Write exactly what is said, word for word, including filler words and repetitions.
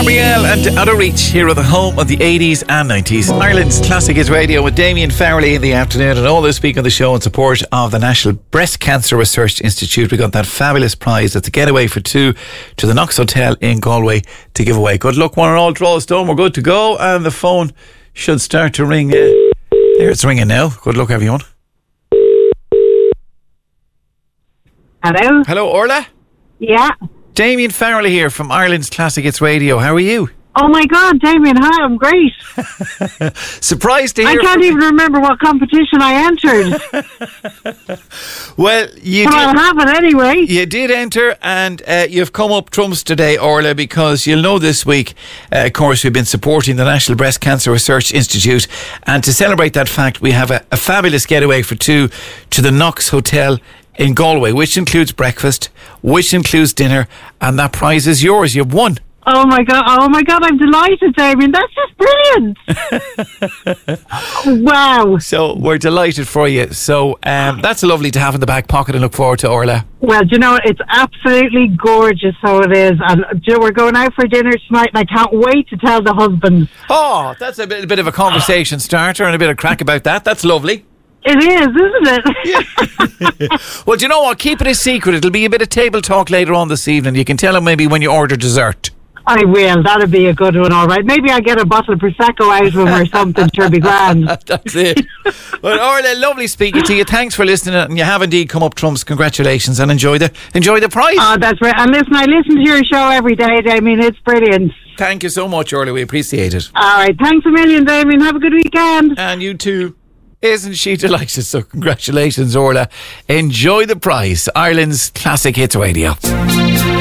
Gabrielle and Out of Reach here at the home of the eighties and nineties. Ireland's Classic Hits Radio with Damien Farrelly in the afternoon, and all this week on the show in support of the National Breast Cancer Research Institute. We got that fabulous prize at the getaway for two to the Knox Hotel in Galway to give away. Good luck, one and all. Draws done. We're good to go, and the phone should start to ring. Uh, there, it's ringing now. Good luck, everyone. Hello? Hello, Orla? Yeah. Damien Farrelly here from Ireland's Classic Hits Radio. How are you? Oh my God, Damien, hi, I'm great. Surprised to hear. I can't from even remember what competition I entered. Well, you but did, I'll have it anyway. you did enter, and uh, you've come up trumps today, Orla, because you'll know this week, uh, of course, we've been supporting the National Breast Cancer Research Institute, and to celebrate that fact, we have a, a fabulous getaway for two to the Knox Hotel in Galway, which includes breakfast, which includes dinner, and that prize is yours. You've won. Oh my God, oh my God, I'm delighted, Damien. That's just brilliant. Wow. So we're delighted for you. So um, that's lovely to have in the back pocket and look forward to, Orla. Well, do you know, it's absolutely gorgeous, so it is. And do you know, we're going out for dinner tonight, and I can't wait to tell the husband. Oh, that's a bit, a bit of a conversation starter and a bit of crack about that. That's lovely. It is, isn't it? Yeah. Well, do you know what? Keep it a secret. It'll be a bit of table talk later on this evening. You can tell him maybe when you order dessert. I will. That'll be a good one, all right. Maybe I'll get a bottle of Prosecco out of him or something. Sure, be grand. That's it. Well, Orla, lovely speaking to you. Thanks for listening, and you have indeed come up trumps. Congratulations, and enjoy the enjoy the prize. Oh, that's right. And listen, I listen to your show every day, Damien. It's brilliant. Thank you so much, Orla. We appreciate it. All right. Thanks a million, Damien. Have a good weekend. And you too. Isn't she delighted? So congratulations, Orla. Enjoy the prize. Ireland's Classic Hits Radio.